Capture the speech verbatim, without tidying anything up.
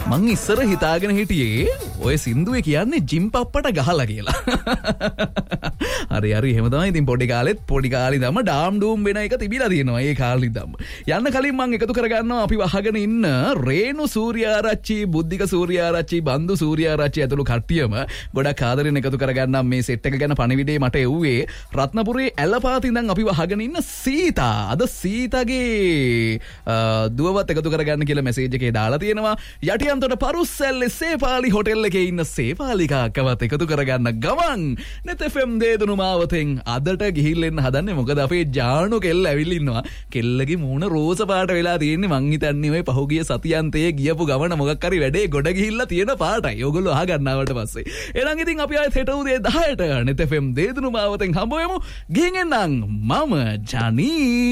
මං ඉස්සර හිතාගෙන හිටියේ ඔය සින්දුවේ කියන්නේ ජිම් පප්පට ගහලා කියලා. හරි හරි එහෙම තමයි. ඉතින් පොඩි කාලෙත් පොඩි කාලේ ඉඳන්ම ඩාම් ඩූම් වෙන එක තිබිලා තියෙනවා. ඒ කාලේ ඉඳන්ම. යන්න කලින් මං එකතු කරගන්නවා අපි වහගෙන ඉන්න රේණු සූර්යාරච්චි, බුද්ධික සූර්යාරච්චි, බන්දු සූර්යාරච්චි ඇතුළු කට්ටියම ගොඩක් ආදරෙන් එකතු කරගන්නම් මේ සෙට් එක ගැන පණිවිඩේ මට එව්වේ. රත්නපුරේ ඇලපාත ඉඳන් අපි වහගෙන ඉන්න සීතා. අද සීතාගේ දුවවත් එකතු කරගන්න කියලා මැසේජ් එකේ දාලා තියෙනවා. යටියන්තොට පරුස්සැල්ලේ සේපාලි හොටෙල් එකේ ඉන්න සේපාලිකා අක්කවත් එකතු කරගන්න ගමන් net f m දේදුණු මාවතෙන් අදට ගිහිල්ලා හදන්නේ. මොකද අපේ ජානු කෙල්ල ඇවිල්ලා ඉන්නවා. කෙල්ලගේ මූණ රෝස පාට වෙලා තියෙන්නේ. මං හිතන්නේ ඔය පහුගිය සතියන්තයේ ගියපු ගමන මොකක් හරි වැඩේ ගොඩ ගිහිල්ලා තියෙන පාටයි. ඔයගොල්ලෝ අහගන්නවට පස්සේ. එහෙනම් ඉතින් අපි ආයෙත් හෙට උදේ දහයට net f m දේදුණු මාවතෙන් හම්බ වෙමු. ගිහින් එන්නම් මම ජනී.